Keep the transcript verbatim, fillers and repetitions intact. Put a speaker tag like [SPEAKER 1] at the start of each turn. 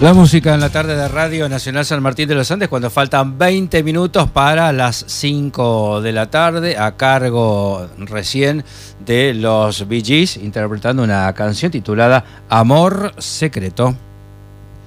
[SPEAKER 1] La música en la tarde de Radio Nacional San Martín de los Andes, cuando faltan veinte minutos para las cinco de la tarde, a cargo recién de los Bee Gees, interpretando una canción titulada Amor Secreto.